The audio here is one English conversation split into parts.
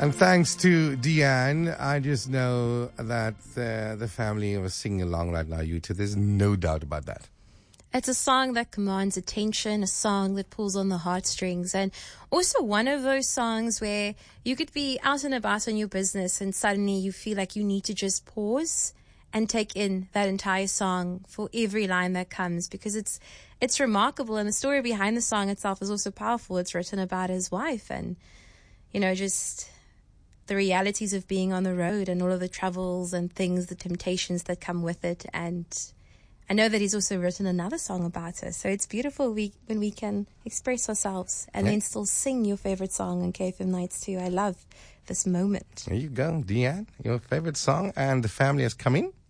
And thanks to Deanne, I just know that the family was singing along right now, you two. There's no doubt about that. It's a song that commands attention, a song that pulls on the heartstrings, and also one of those songs where you could be out and about on your business and suddenly you feel like you need to just pause and take in that entire song for every line that comes, because it's remarkable, and the story behind the song itself is also powerful. It's written about his wife and, just the realities of being on the road and all of the troubles and things, the temptations that come with it. And I know that he's also written another song about it. So it's beautiful when we can express ourselves and then still sing your favorite song on KFM Nights too. I love this moment. There you go, Deanne. Your favorite song, and the family has come in.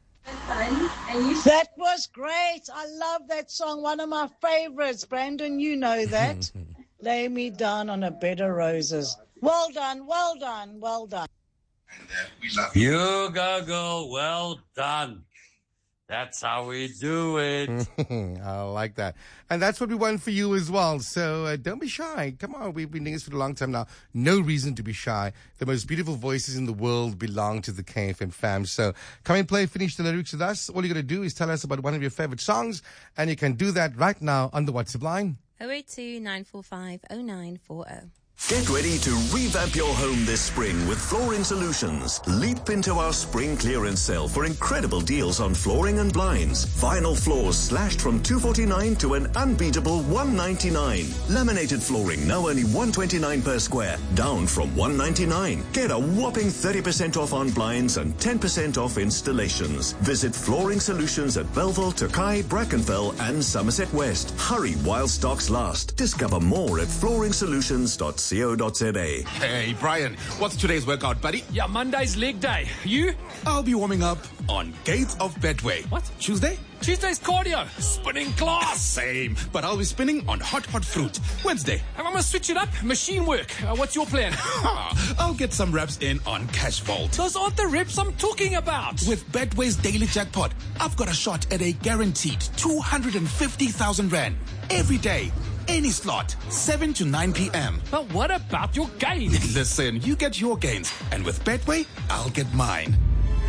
That was great. I love that song. One of my favorites. Brandon, you know that. Lay me down on a bed of roses. Well done, well done, well done. And we love you. You go, girl. Well done. That's how we do it. I like that. And that's what we want for you as well. So don't be shy. Come on, we've been doing this for a long time now. No reason to be shy. The most beautiful voices in the world belong to the KFM fam. So come and play Finish the Lyrics with us. All you got to do is tell us about one of your favorite songs, and you can do that right now on the WhatsApp line. 082-945-0940. Get ready to revamp your home this spring with Flooring Solutions. Leap into our spring clearance sale for incredible deals on flooring and blinds. Vinyl floors slashed from $249 to an unbeatable $199. Laminated flooring now only $129 per square, down from $199. Get a whopping 30% off on blinds and 10% off installations. Visit Flooring Solutions at Belleville, Tokai, Brackenfell and Somerset West. Hurry while stocks last. Discover more at flooringsolutions.co.za. Hey, Brian, what's today's workout, buddy? Yeah, Monday's leg day. You? I'll be warming up on Gates of Betway. What? Tuesday? Tuesday's cardio. Spinning class. Same, but I'll be spinning on hot fruit. Wednesday? I'm going to switch it up. Machine work. What's your plan? I'll get some reps in on Cash Vault. Those aren't the reps I'm talking about. With Betway's daily jackpot, I've got a shot at a guaranteed 250,000 Rand. Every day. Any slot, 7 to 9 p.m. But what about your gains? Listen, you get your gains, and with Betway, I'll get mine.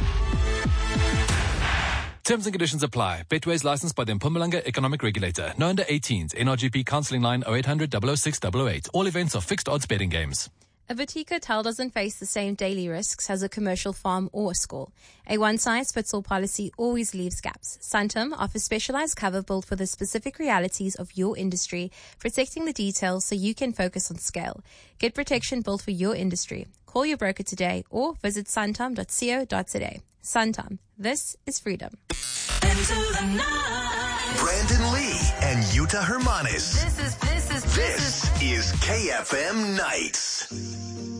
Terms and conditions apply. Betway is licensed by the Mpumalanga Economic Regulator. No under 18s. NRGP counseling line 0800 006 008. All events are fixed odds betting games. A boutique hotel doesn't face the same daily risks as a commercial farm or a school. A one-size-fits-all policy always leaves gaps. Santam offers specialized cover built for the specific realities of your industry, protecting the details so you can focus on scale. Get protection built for your industry. Call your broker today or visit santam.co.za. Santam. This is freedom. Brandon Lee and Yuta Hermanis. This is KFM Nights.